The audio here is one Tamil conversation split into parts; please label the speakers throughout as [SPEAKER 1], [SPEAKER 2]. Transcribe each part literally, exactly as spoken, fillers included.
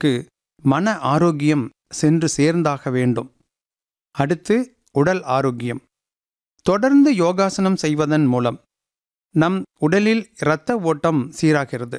[SPEAKER 1] உள்ளங்களுக்கு மன ஆரோக்கியம் சென்று சேர்ந்தாக வேண்டும். அடுத்து உடல் ஆரோக்கியம். தொடர்ந்து யோகாசனம் செய்வதன் மூலம் நம் உடலில் இரத்த ஓட்டம் சீராகிறது,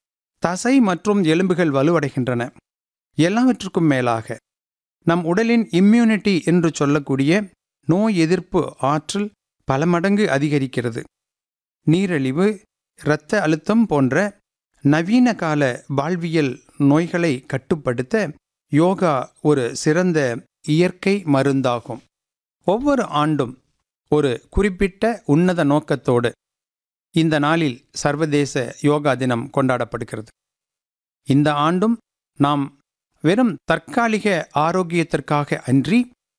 [SPEAKER 1] தசை மற்றும் எலும்புகள் வலுவடைகின்றன. எல்லாவற்றுக்கும் மேலாக நம் உடலின் இம்யூனிட்டி என்று சொல்லக்கூடிய நோய் எதிர்ப்பு ஆற்றல் பல மடங்கு அதிகரிக்கிறது. நீரிழிவு, இரத்த அழுத்தம் போன்ற நவீன கால வாழ்வியல் நோய்களை கட்டுப்படுத்த யோகா ஒரு சிறந்த இயற்கை மருந்தாகும். ஒவ்வொரு ஆண்டும் ஒரு குறிப்பிட்ட உன்னத நோக்கத்தோடு இந்த நாளில் சர்வதேச யோகா தினம் கொண்டாடப்படுகிறது. இந்த ஆண்டும் நாம் வெறும் தற்காலிக ஆரோக்கியத்திற்காக அன்றி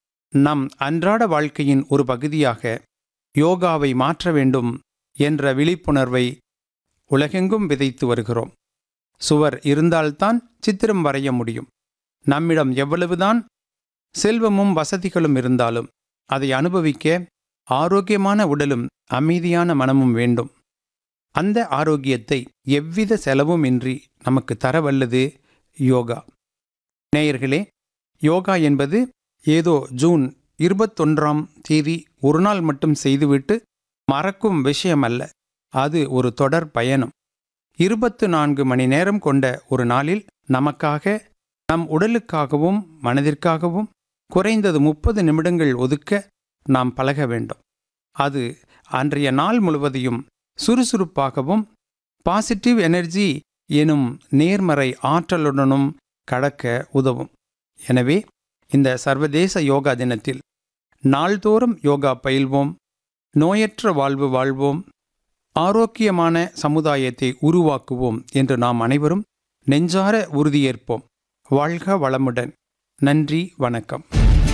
[SPEAKER 1] நம் அன்றாட வாழ்க்கையின் ஒரு பகுதியாக யோகாவை மாற்ற வேண்டும் என்ற விழிப்புணர்வை உலகெங்கும் விதைத்து வருகிறோம். சுவர் இருந்தால்தான் சித்திரம் வரைய முடியும். நம்மிடம் எவ்வளவுதான் செல்வமும் வசதிகளும் இருந்தாலும் அதை அனுபவிக்க ஆரோக்கியமான உடலும் அமைதியான மனமும் வேண்டும். அந்த ஆரோக்கியத்தை எவ்வித செலவும் இன்றி நமக்கு தரவல்லது யோகா. நேயர்களே, யோகா என்பது ஏதோ ஜூன் இருபத்தொன்றாம் தேதி ஒரு நாள் மட்டும் செய்துவிட்டு மறக்கும் விஷயம் அல்ல. அது ஒரு தொடர் பயணம். இருபத்து நான்கு மணி நேரம் கொண்ட ஒரு நாளில் நமக்காக, நம் உடலுக்காகவும் மனதிற்காகவும் குறைந்தது முப்பது நிமிடங்கள் ஒதுக்க நாம் பழக வேண்டும். அது அன்றைய நாள் முழுவதையும் சுறுசுறுப்பாகவும் பாசிட்டிவ் எனர்ஜி எனும் நேர்மறை ஆற்றலுடனும் கடக்க உதவும். எனவே இந்த சர்வதேச யோகா தினத்தில் நாள்தோறும் யோகா பயில்வோம், நோயற்ற வாழ்வு வாழ்வோம், ஆரோக்கியமான சமுதாயத்தை உருவாக்குவோம் என்று நாம் அனைவரும் நெஞ்சார உறுதியேற்போம். வாழ்க வளமுடன். நன்றி, வணக்கம்.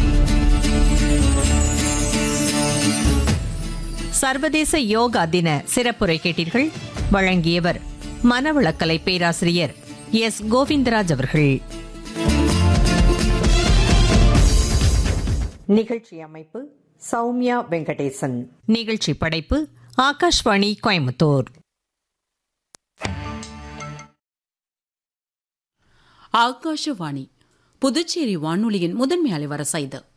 [SPEAKER 2] சர்வதேச யோகா தின சிறப்புரை கேட்டீர்கள். வழங்கியவர் மனவளக்கலை பேராசிரியர் எஸ் கோவிந்தராஜ் அவர்கள்.
[SPEAKER 3] நிகழ்ச்சி அமைப்பு சௌமியா வெங்கடேசன்.
[SPEAKER 2] நிகழ்ச்சி படைப்பு ஆகாஷ்வாணி கோயம்புத்தூர்.
[SPEAKER 4] ஆகாஷவாணி புதுச்சேரி வானொலியின் முதன்மை அலைவரிசை இது.